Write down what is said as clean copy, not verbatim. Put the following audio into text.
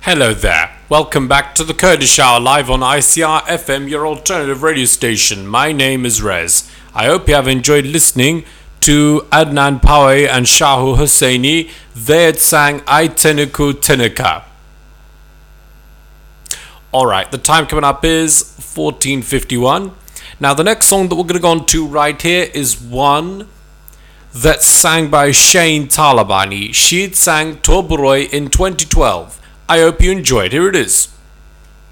Hello there. Welcome back to the Kurdish Hour live on ICR FM, your alternative radio station. My name is Rez. I hope you have enjoyed listening to Adnan Pawe and Shahu Husseini. They had sang I Teniku Tenika. Alright, the time coming up is 14:51. Now the next song that we're going to go on to right here is one that's sang by Shane Talabani. She'd sang Toburoy in 2012. I hope you enjoyed. Here it is.